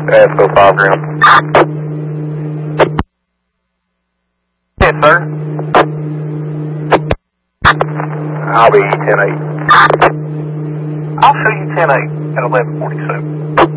Let's go 5 ground. Yes, sir. I'll be 10-8. I'll show you 10-8 at 11:47.